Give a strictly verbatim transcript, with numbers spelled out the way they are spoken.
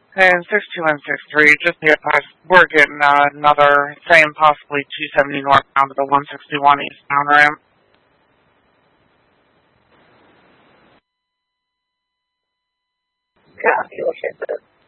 And six two one six three, just the advice, we're getting uh, another, saying possibly two seventy northbound to the one sixty-one eastbound ramp. Copy, look at this.